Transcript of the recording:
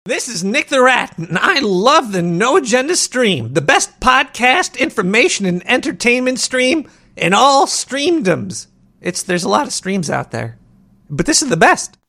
This is Nick the Rat, and I love the No Agenda stream, the best podcast, information, and entertainment stream in all streamdoms. There's a lot of streams out there, but this is the best.